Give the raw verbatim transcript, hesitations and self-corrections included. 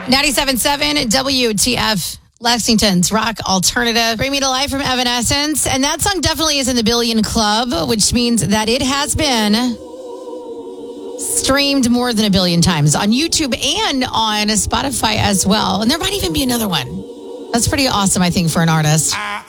ninety-seven point seven W T F, Lexington's rock alternative. Bring Me to Life from Evanescence. And that song definitely is in the Billion Club, which means that it has been streamed more than a billion times on YouTube and on Spotify as well. And there might even be another one. That's pretty awesome, I think, for an artist. I,